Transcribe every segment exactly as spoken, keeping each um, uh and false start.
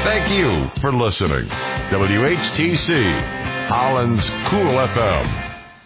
Thank you for listening. W H T C, Holland's Cool F M.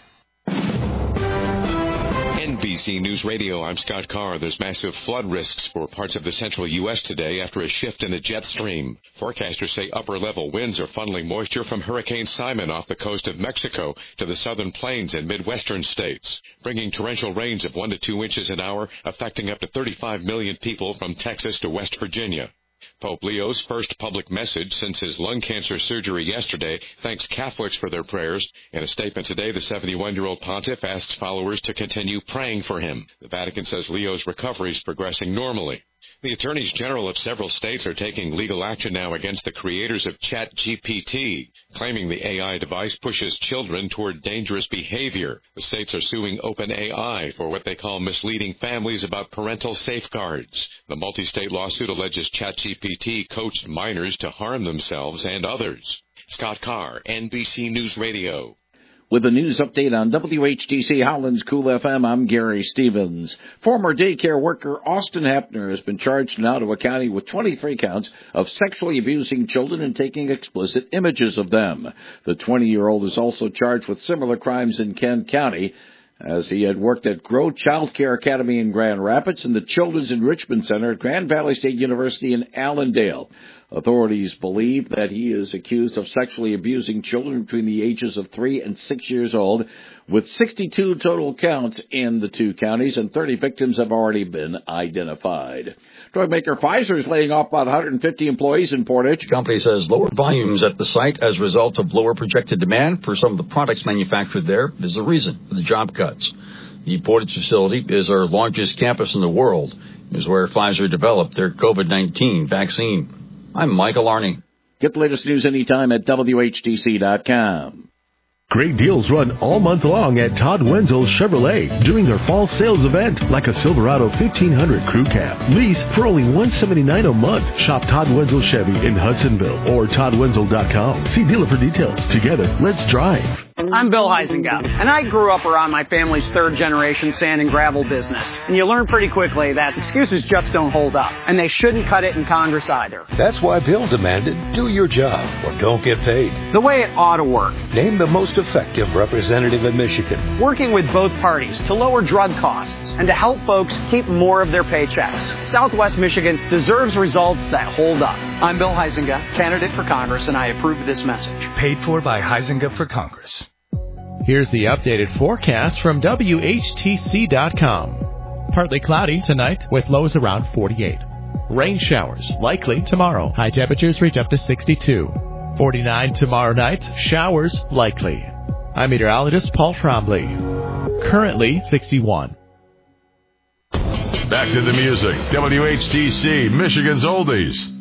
N B C News Radio, I'm Scott Carr. There's massive flood risks for parts of the central U S today after a shift in a jet stream. Forecasters say upper-level winds are funneling moisture from Hurricane Simon off the coast of Mexico to the southern plains and midwestern states, bringing torrential rains of one to two inches an hour, affecting up to thirty-five million people from Texas to West Virginia. Pope Leo's first public message since his lung cancer surgery yesterday thanks Catholics for their prayers. In a statement today, the seventy-one-year-old pontiff asks followers to continue praying for him. The Vatican says Leo's recovery is progressing normally. The attorneys general of several states are taking legal action now against the creators of ChatGPT, claiming the A I device pushes children toward dangerous behavior. The states are suing OpenAI for what they call misleading families about parental safeguards. The multi-state lawsuit alleges ChatGPT coached minors to harm themselves and others. Scott Carr, N B C News Radio. With a news update on W H T C Holland's Cool F M, I'm Gary Stevens. Former daycare worker Austin Hepner has been charged in Ottawa County with twenty-three counts of sexually abusing children and taking explicit images of them. The twenty-year-old is also charged with similar crimes in Kent County, as he had worked at Grow Child Care Academy in Grand Rapids and the Children's Enrichment Center at Grand Valley State University in Allendale. Authorities believe that he is accused of sexually abusing children between the ages of three and six years old, with sixty-two total counts in the two counties, and thirty victims have already been identified. Drug maker Pfizer is laying off about one hundred fifty employees in Portage. The company says lower volumes at the site as a result of lower projected demand for some of the products manufactured there is the reason for the job cuts. The Portage facility is our largest campus in the world. It is where Pfizer developed their COVID nineteen vaccine. I'm Michael Arney. Get the latest news anytime at W H T C dot com. Great deals run all month long at Todd Wenzel Chevrolet during their fall sales event, like a Silverado fifteen hundred Crew Cab. Lease for only one hundred seventy-nine dollars a month. Shop Todd Wenzel Chevy in Hudsonville or Todd Wenzel dot com. See dealer for details. Together, let's drive. I'm Bill Heisinger, and I grew up around my family's third-generation sand and gravel business. And you learn pretty quickly that excuses just don't hold up, and they shouldn't cut it in Congress either. That's why Bill demanded, do your job or don't get paid. The way it ought to work. Name the most effective representative in Michigan. Working with both parties to lower drug costs and to help folks keep more of their paychecks. Southwest Michigan deserves results that hold up. I'm Bill Heisinger, candidate for Congress, and I approve this message. Paid for by Heisinger for Congress. Here's the updated forecast from W H T C dot com. Partly cloudy tonight with lows around forty-eight. Rain showers likely tomorrow. High temperatures reach up to sixty-two. forty-nine tomorrow night. Showers likely. I'm meteorologist Paul Trombley. Currently sixty-one. Back to the music. W H T C, Michigan's Oldies.